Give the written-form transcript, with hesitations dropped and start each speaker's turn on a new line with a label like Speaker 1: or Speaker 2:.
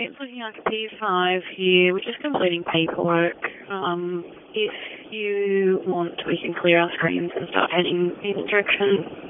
Speaker 1: it's looking like a P5 here. We're just completing paperwork. If you want, we can clear our screens and start heading in this direction.